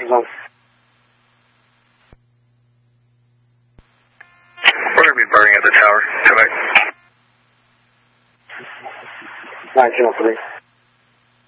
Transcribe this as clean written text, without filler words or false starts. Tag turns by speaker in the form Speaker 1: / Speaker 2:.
Speaker 1: zone.
Speaker 2: We're going to be burning at the tower. Come back.
Speaker 1: 903.